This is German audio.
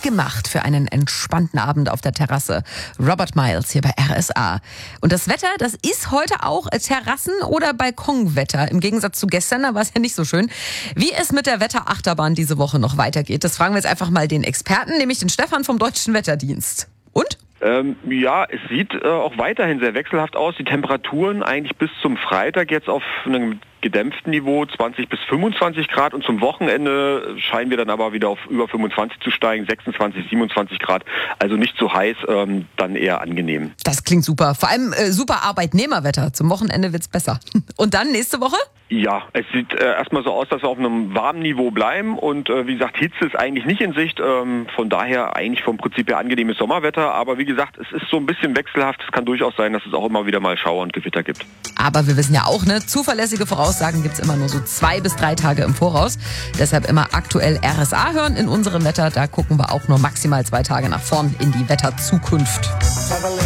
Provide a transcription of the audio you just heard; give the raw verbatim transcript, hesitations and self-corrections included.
gemacht für einen entspannten Abend auf der Terrasse. Robert Miles hier bei R S A. Und das Wetter, das ist heute auch Terrassen- oder Balkonwetter. Im Gegensatz zu gestern, da war es ja nicht so schön. Wie es mit der Wetterachterbahn diese Woche noch weitergeht, das fragen wir jetzt einfach mal den Experten, nämlich den Stefan vom Deutschen Wetterdienst. Und? Ähm, ja, es sieht äh, auch weiterhin sehr wechselhaft aus. Die Temperaturen eigentlich bis zum Freitag jetzt auf einem gedämpften Niveau, zwanzig bis fünfundzwanzig Grad, und zum Wochenende scheinen wir dann aber wieder auf über fünfundzwanzig zu steigen, sechsundzwanzig, siebenundzwanzig Grad, also nicht so heiß, ähm, dann eher angenehm. Das klingt super, vor allem äh, super Arbeitnehmerwetter, zum Wochenende wird's besser. Und dann nächste Woche? Ja, es sieht äh, erstmal so aus, dass wir auf einem warmen Niveau bleiben und äh, wie gesagt, Hitze ist eigentlich nicht in Sicht, ähm, von daher eigentlich vom Prinzip her angenehmes Sommerwetter, aber wie gesagt, es ist so ein bisschen wechselhaft, es kann durchaus sein, dass es auch immer wieder mal Schauer und Gewitter gibt. Aber wir wissen ja auch, ne, zuverlässige Voraussagen gibt's immer nur so zwei bis drei Tage im Voraus. Deshalb immer aktuell R S A hören in unserem Wetter. Da gucken wir auch nur maximal zwei Tage nach vorn in die Wetterzukunft.